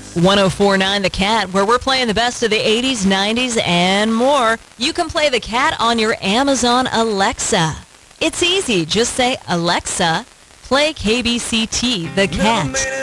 1049 The Cat, where we're playing the best of the 80s, 90s, and more. You can play The Cat on your Amazon Alexa. It's easy. Just say, Alexa, play KBCT, The Cat.